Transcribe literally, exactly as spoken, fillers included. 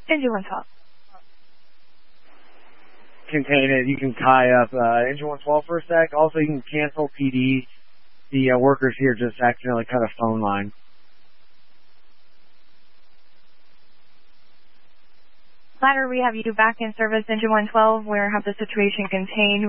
Engine one twelve. Contain it. You can tie up uh, engine one twelve for a sec. Also, you can cancel P D. The uh, workers here just accidentally cut a phone line. Ladder, we have you back in service, engine one twelve. Where have the situation contained?